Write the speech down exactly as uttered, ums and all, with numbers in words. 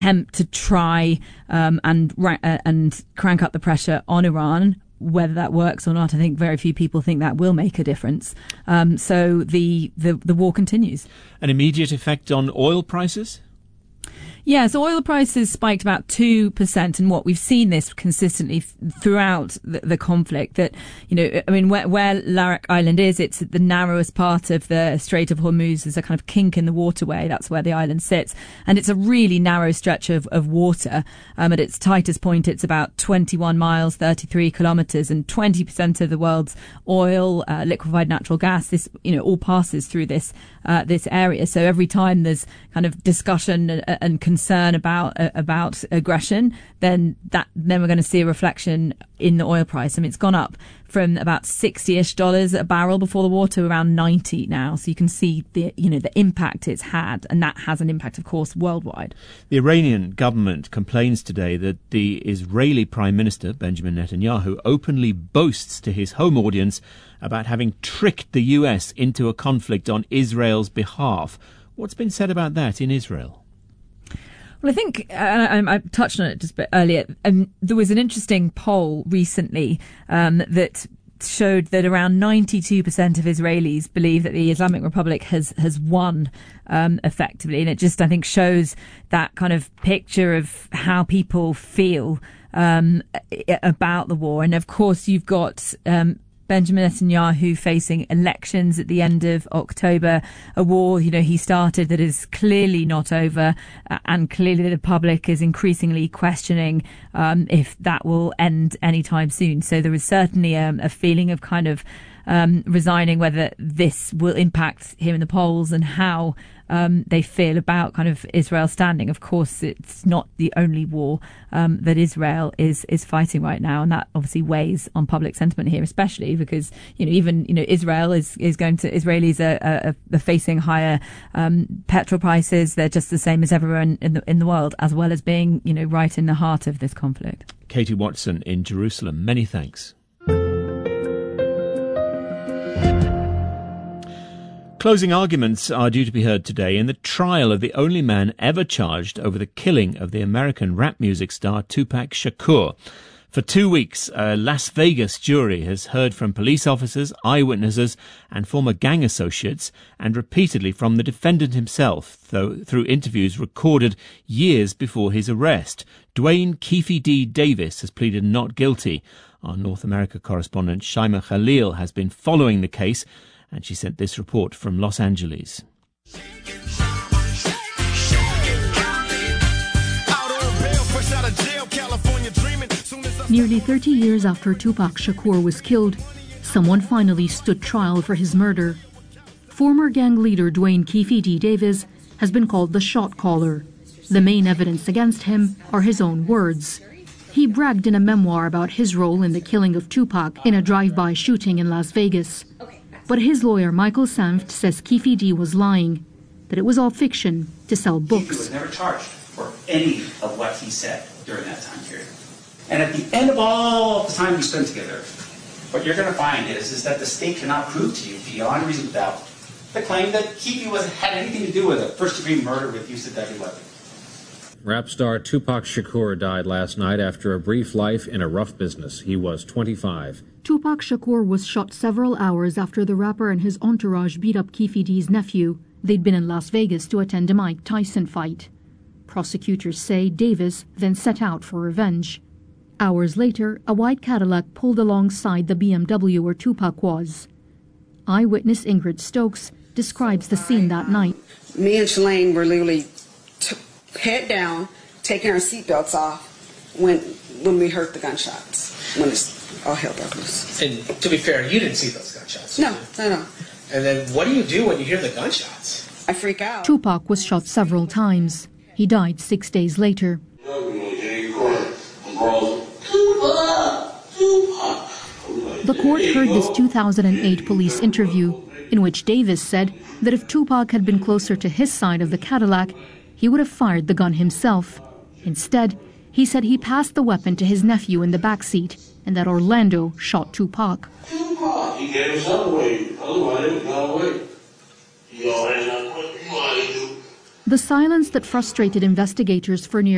attempt to try um, and uh, and crank up the pressure on Iran. Whether that works or not, I think very few people think that will make a difference. Um, so the, the the war continues. An immediate effect on oil prices? Yeah, so oil prices spiked about two percent, and what we've seen this consistently f- throughout the, the conflict, that, you know, I mean, where, where Larak Island is, it's the narrowest part of the Strait of Hormuz. There's a kind of kink in the waterway. That's where the island sits. And it's a really narrow stretch of, of water. Um, at its tightest point, it's about twenty-one miles, thirty-three kilometres, and twenty percent of the world's oil, uh, liquefied natural gas, this, you know, all passes through this, uh, this area. So every time there's kind of discussion and, and concern about uh, about aggression, then that then we're going to see a reflection in the oil price. I mean, it's gone up from about sixty-ish dollars a barrel before the war to around ninety now. So you can see the you know the impact it's had, and that has an impact, of course, worldwide. The Iranian government complains today that the Israeli Prime Minister Benjamin Netanyahu openly boasts to his home audience about having tricked the U S into a conflict on Israel's behalf. What's been said about that in Israel? Well, I think, and I, I touched on it just a bit earlier, um, there was an interesting poll recently um, that showed that around ninety-two percent of Israelis believe that the Islamic Republic has, has won um, effectively. And it just, I think, shows that kind of picture of how people feel um, about the war. And, of course, you've got Um, Benjamin Netanyahu facing elections at the end of October, a war, you know, he started that is clearly not over, uh, and clearly the public is increasingly questioning um, if that will end anytime soon. So there is certainly a, a feeling of kind of um, resigning whether this will impact him in the polls and how um, they feel about kind of Israel's standing. Of course, it's not the only war um, that Israel is is fighting right now, and that obviously weighs on public sentiment here, especially because, you know, even, you know, Israel is, is going to, Israelis are, are, are facing higher um, petrol prices. They're just the same as everyone in the in the world, as well as being, you know, right in the heart of this conflict. Katie Watson in Jerusalem, many thanks. Closing arguments are due to be heard today in the trial of the only man ever charged over the killing of the American rap music star Tupac Shakur. For two weeks, a Las Vegas jury has heard from police officers, eyewitnesses, and former gang associates, and repeatedly from the defendant himself, though through interviews recorded years before his arrest. Dwayne Keefe D. Davis has pleaded not guilty. Our North America correspondent Shaima Khalil has been following the case, and she sent this report from Los Angeles. Nearly thirty years after Tupac Shakur was killed, someone finally stood trial for his murder. Former gang leader Dwayne Keefe D. Davis has been called the shot caller. The main evidence against him are his own words. He bragged in a memoir about his role in the killing of Tupac in a drive-by shooting in Las Vegas. But his lawyer, Michael Sanft, says Keefe D was lying, that it was all fiction to sell books. Keefe was never charged for any of what he said during that time period. And at the end of all the time we spent together, what you're going to find is, is that the state cannot prove to you beyond reasonable doubt the claim that Keefe was, had anything to do with a first-degree murder with use of deadly weapon. Rap star Tupac Shakur died last night after a brief life in a rough business. He was twenty-five. Tupac Shakur was shot several hours after the rapper and his entourage beat up Keefe D's nephew. They'd been in Las Vegas to attend a Mike Tyson fight. Prosecutors say Davis then set out for revenge. Hours later, a white Cadillac pulled alongside the B M W where Tupac was. Eyewitness Ingrid Stokes describes the scene that night. Me and Shalane were literally t- head down, taking our seatbelts off when when we heard the gunshots, when it's all hell broke loose. And to be fair, you didn't see those gunshots. No, no, no. And then what do you do when you hear the gunshots? I freak out. Tupac was shot several times. He died six days later. The court heard this two thousand eight police interview in which Davis said that if Tupac had been closer to his side of the Cadillac, he would have fired the gun himself. Instead, he said he passed the weapon to his nephew in the backseat and that Orlando shot Tupac. Tupac, he gave himself away. Otherwise, he would got away. He already got quick. The silence that frustrated investigators for nearly